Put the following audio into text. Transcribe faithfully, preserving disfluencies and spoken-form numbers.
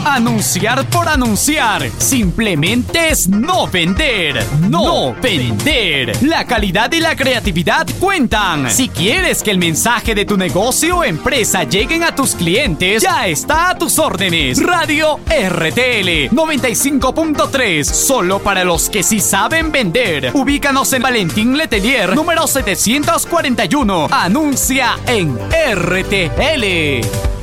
Anunciar por anunciar. Simplemente es no vender. No vender. La calidad y la creatividad cuentan. Si quieres que el mensaje de tu negocio o empresa lleguen a tus clientes, ya está a tus órdenes. Radio R T L noventa y cinco punto tres. Solo para los que sí saben vender. Ubícanos en Valentín Letelier, número setecientos cuarenta y uno. Anuncia en R T L.